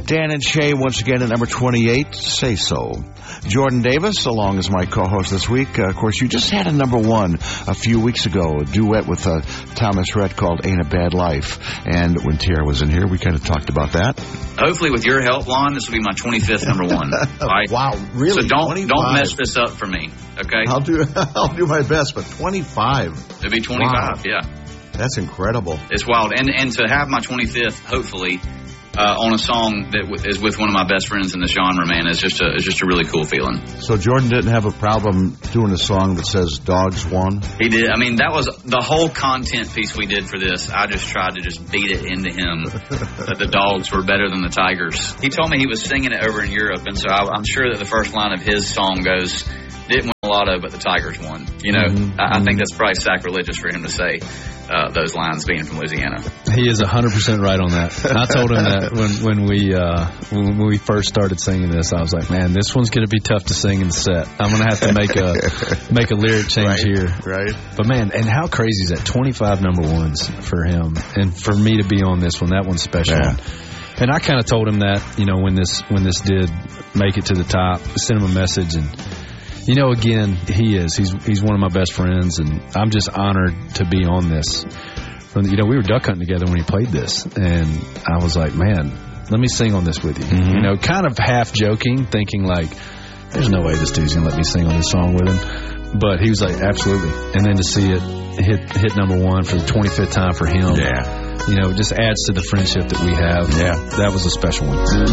Dan and Shay once again at number 28, Say So. Jordan Davis, along as my co-host this week. Of course, you just had a number one a few weeks ago, a duet with Thomas Rhett called Ain't a Bad Life. And when Tierra was in here, we kind of talked about that. Hopefully, with your help, Lon, this will be my 25th number one. Right? Wow, really? So don't mess this up for me, okay? I'll do my best, but 25. It'll be 25, wow. Yeah. That's incredible. It's wild. And to have my 25th, hopefully, on a song that is with one of my best friends in the genre, man, is just a really cool feeling. So Jordan didn't have a problem doing a song that says Dogs Won? He did. I mean, that was the whole content piece we did for this. I just tried to just beat it into him that the dogs were better than the tigers. He told me he was singing it over in Europe, and so I'm sure that the first line of his song goes, didn't win a lotto, but the Tigers won. You know, I think that's probably sacrilegious for him to say those lines being from Louisiana. He is 100% right on that. I told him that when we first started singing this, I was like, man, this one's going to be tough to sing in the set. I'm going to have to make a lyric change here. Right. But man, and how crazy is that? 25 number ones for him, and for me to be on this one, that one's special. Yeah. And I kind of told him that, you know, when this did make it to the top, sent him a message, and you know, again, he's one of my best friends, and I'm just honored to be on this. You know, we were duck hunting together when he played this, and I was like, man, let me sing on this with you. You know, kind of half joking, thinking like, there's no way this dude's gonna let me sing on this song with him. But he was like, absolutely. And then to see it hit number one for the 25th time for him, you know, it just adds to the friendship that we have. Yeah, that was a special one.